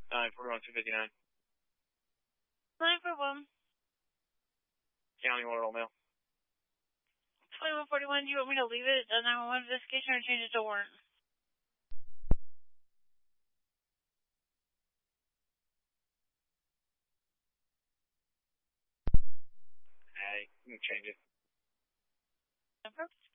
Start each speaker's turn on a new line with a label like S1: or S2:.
S1: 941-259.
S2: 941.
S1: County Laurel Mail.
S2: 2141, do you want me to leave it at 911 investigation or change it to warrant?
S1: Hey, you can change it.
S2: No problem.